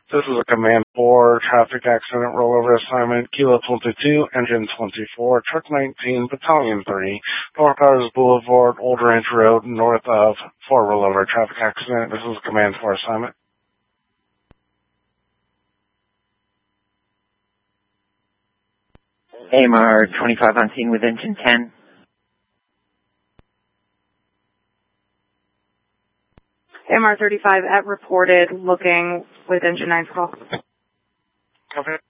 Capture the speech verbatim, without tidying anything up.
This is a Command four traffic accident rollover assignment, Kilo twenty-two, Engine twenty-four, Truck nineteen, Battalion three, North Powers Boulevard, Old Range Road, north of four rollover traffic accident. This is a Command four assignment. A M R twenty-five on scene with Engine ten. A M R thirty-five at reported, looking with Engine nine's call. Copy.